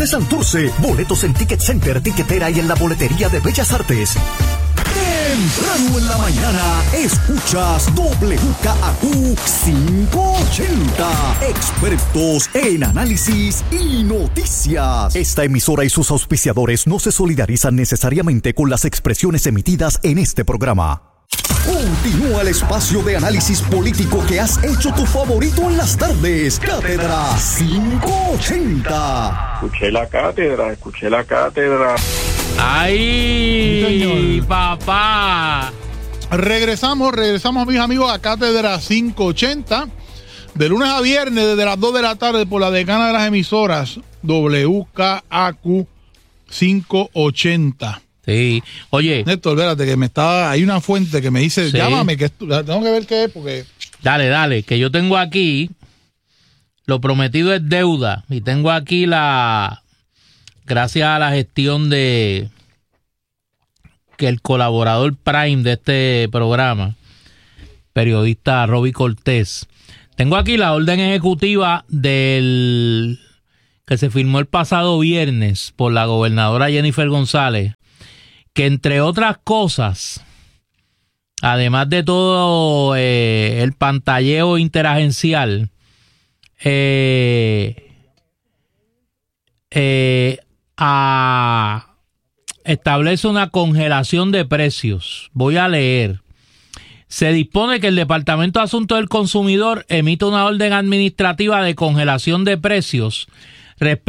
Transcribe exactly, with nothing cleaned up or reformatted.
de Santurce. Boletos en Ticket Center, Tiquetera y en la boletería de Bellas Artes. Temprano en la mañana, escuchas W K A Q quinientos ochenta. Expertos en análisis y noticias. Esta emisora y sus auspiciadores no se solidarizan necesariamente con las expresiones emitidas en este programa. Continúa el espacio de análisis político que has hecho tu favorito en las tardes. Cátedra quinientos ochenta. Escuché la cátedra, escuché la cátedra. ¡Ay, papá! Regresamos, regresamos, mis amigos, a Cátedra quinientos ochenta. De lunes a viernes, desde las dos de la tarde, por la decana de las emisoras, W K A Q quinientos ochenta. Sí. Oye. Néstor, espérate, que me está. Hay una fuente que me dice, sí. Llámame, que estu- tengo que ver qué es, porque. Dale, dale, que yo tengo aquí. Lo prometido es deuda. Y tengo aquí la. Gracias a la gestión de. Que el colaborador Prime de este programa, periodista Roby Cortés. Tengo aquí la orden ejecutiva del. Que se firmó el pasado viernes por la gobernadora Jennifer González. Que entre otras cosas, además de todo eh, el pantalleo interagencial, eh, eh, a, establece una congelación de precios. Voy a leer. Se dispone que el Departamento de Asuntos del Consumidor emita una orden administrativa de congelación de precios respecto